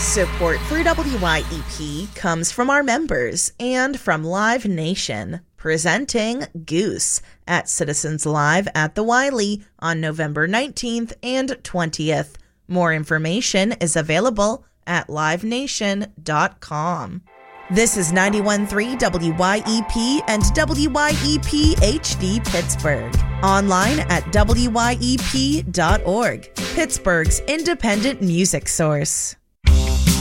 Support for WYEP comes from our members and from Live Nation, presenting Goose at Citizens Live at the Wiley on November 19th and 20th. More information is available at livenation.com. This is 91.3 WYEP and WYEP HD Pittsburgh. Online at wyep.org, Pittsburgh's independent music source.